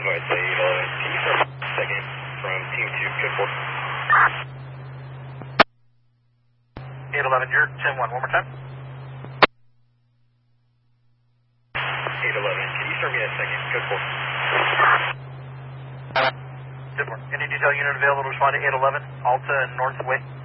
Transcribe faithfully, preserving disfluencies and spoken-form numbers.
I'd say eight eleven. Can you start second from team two, code four? eight eleven, you're ten one, one more time. eight eleven, can you start me at second, code four? ten four. Any detail unit available to respond to eight eleven, Alta and Northway?